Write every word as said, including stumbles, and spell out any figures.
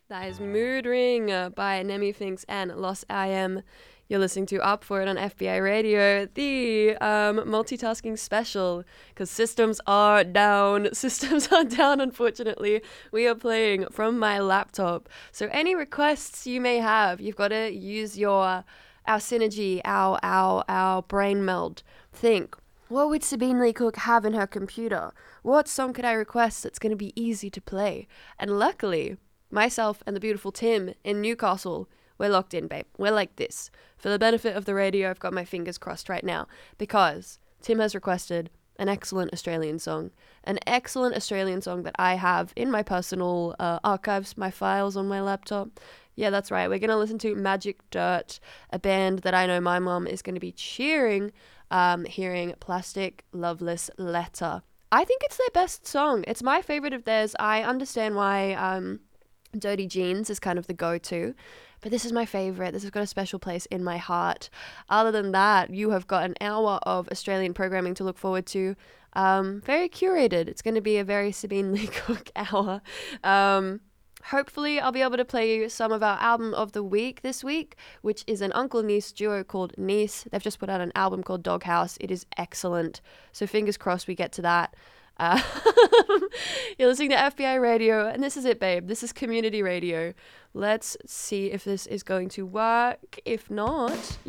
That is Mood Ring uh, by Nemi Finks and Lost I Am. You're listening to Up For It on F B I Radio, the um, multitasking special, because systems are down. Systems are down, unfortunately. We are playing from my laptop. So any requests you may have, you've got to use your, our synergy, our, our, our brain meld. Think, what would Sabine Lee Cook have in her computer? What song could I request that's going to be easy to play? And luckily, myself and the beautiful Tim in Newcastle, we're locked in, babe. We're like this. For the benefit of the radio, I've got my fingers crossed right now because Tim has requested an excellent Australian song. An excellent Australian song that I have in my personal uh, archives, my files on my laptop. Yeah, that's right. We're going to listen to Magic Dirt, a band that I know my mum is going to be cheering, um, hearing Plastic Loveless Letter. I think it's their best song. It's my favorite of theirs. I understand why um, Dirty Jeans is kind of the go-to, but this is my favorite. This has got a special place in my heart. Other than that, you have got an hour of Australian programming to look forward to. Um, very curated. It's going to be a very Sabine Lee Cook hour. Um, hopefully, I'll be able to play you some of our album of the week this week, which is an uncle-niece duo called Niece. They've just put out an album called Doghouse. It is excellent. So fingers crossed we get to that. Uh, you're listening to F B I Radio, and this is it, babe. This is community radio. Let's see if this is going to work. If not,